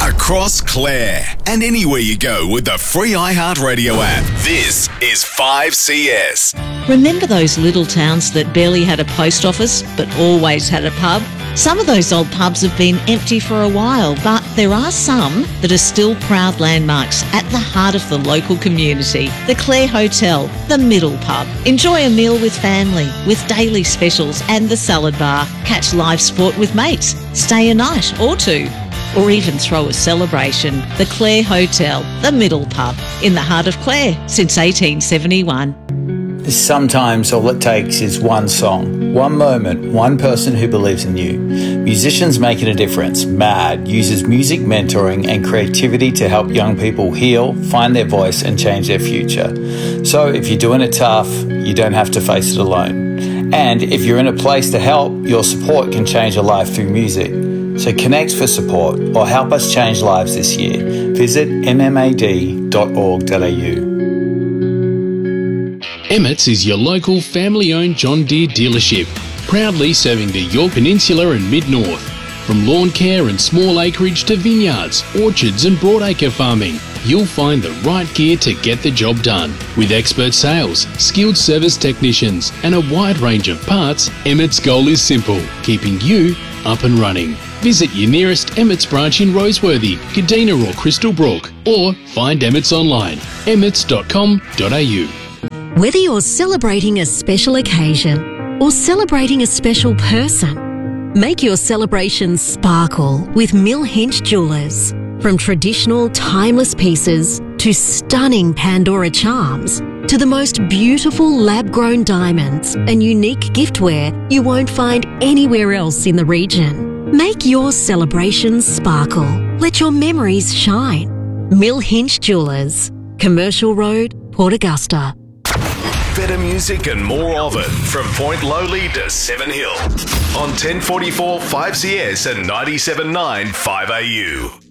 across Clare, and anywhere you go with the free iHeartRadio app. This is 5CS. Remember those little towns that barely had a post office but always had a pub? Some of those old pubs have been empty for a while, but there are some that are still proud landmarks at the heart of the local community. The Clare Hotel, the Middle Pub. Enjoy a meal with family, with daily specials and the salad bar. Catch live sport with mates. Stay a night or two. Or even throw a celebration. The Clare Hotel, the Middle Pub, in the heart of Clare since 1871. Sometimes all it takes is one song, one moment, one person who believes in you. Musicians Making a Difference, MAD, uses music mentoring and creativity to help young people heal, find their voice and change their future. So if you're doing it tough, you don't have to face it alone. And if you're in a place to help, your support can change a life through music. So connect for support or help us change lives this year. Visit mmad.org.au. Emmett's is your local family-owned John Deere dealership, proudly serving the Yorke Peninsula and Mid-North. From lawn care and small acreage to vineyards, orchards and broadacre farming, you'll find the right gear to get the job done. With expert sales, skilled service technicians and a wide range of parts, Emmett's goal is simple, keeping you up and running. Visit your nearest Emmett's branch in Roseworthy, Kadina or Crystal Brook, or find Emmett's online, emmets.com.au. Whether you're celebrating a special occasion or celebrating a special person, make your celebration sparkle with Mill Hinch Jewellers. From traditional timeless pieces to stunning Pandora charms to the most beautiful lab-grown diamonds and unique giftware you won't find anywhere else in the region. Make your celebrations sparkle. Let your memories shine. Mill Hinch Jewellers, Commercial Road, Port Augusta. Better music and more of it from Point Lowly to Seven Hill on 1044 5CS and 97.9 5AU.